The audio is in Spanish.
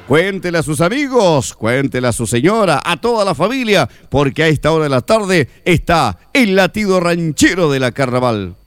Cuéntele a sus amigos, cuéntele a su señora, a toda la familia, porque a esta hora de la tarde está el latido ranchero de la Carnaval.